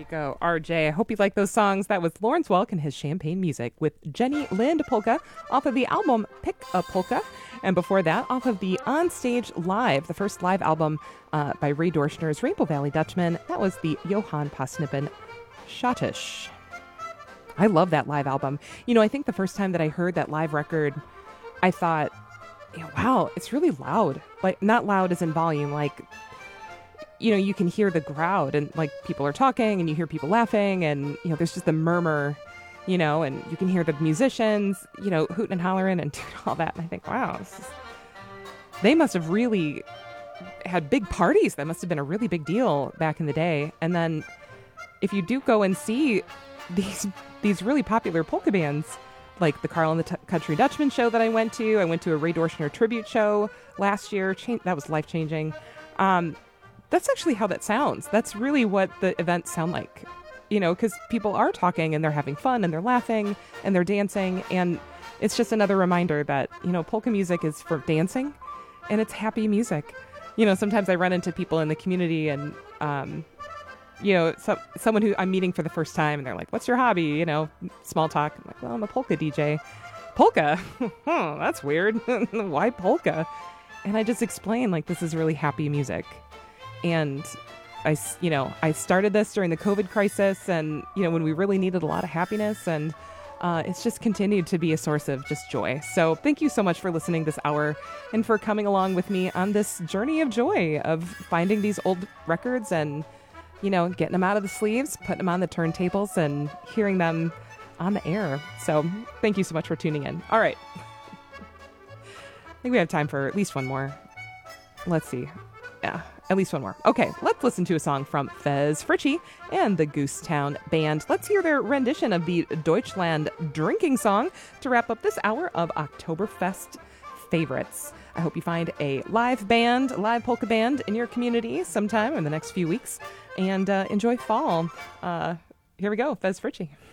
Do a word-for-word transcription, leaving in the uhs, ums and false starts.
go, R J. I hope you like those songs. That was Lawrence Welk and his Champagne Music with Jenny Lind Polka off of the album Pick a Polka. And before that, off of the On Stage Live, the first live album uh, by Ray Dorschner's Rainbow Valley Dutchman. That was the Johann Pasnippen Schottisch. I love that live album. You know, I think the first time that I heard that live record, I thought, you know, wow, it's really loud. Like, not loud as in volume, like, you know, you can hear the crowd and like people are talking and you hear people laughing and, you know, there's just a murmur, you know, and you can hear the musicians, you know, hooting and hollering and doing all that. And I think, wow, this is, they must have really had big parties. That must have been a really big deal back in the day. And then if you do go and see these these really popular polka bands, like the Carl and the T- Country Dutchman show that I went to, I went to a Ray Dorschner tribute show last year. Cha- that was life-changing. Um, That's actually how that sounds. That's really what the events sound like, you know, because people are talking and they're having fun and they're laughing and they're dancing. And it's just another reminder that, you know, polka music is for dancing and it's happy music. You know, sometimes I run into people in the community and, um, you know, so, someone who I'm meeting for the first time and they're like, what's your hobby? You know, small talk. I'm like, well, I'm a polka D J. Polka? Huh, that's weird. Why polka? And I just explain, like, this is really happy music. And I, you know, I started this during the COVID crisis and, you know, when we really needed a lot of happiness, and uh, it's just continued to be a source of just joy. So thank you so much for listening this hour and for coming along with me on this journey of joy of finding these old records and, you know, getting them out of the sleeves, putting them on the turntables and hearing them on the air. So thank you so much for tuning in. All right. I think we have time for at least one more. Let's see. Yeah, at least one more. Okay, let's listen to a song from Fez Fritchie and the Goosetown Band. Let's hear their rendition of the Deutschland drinking song to wrap up this hour of Oktoberfest favorites. I hope you find a live band, live polka band in your community sometime in the next few weeks, and uh, enjoy fall. Uh, here we go, Fez Fritchie.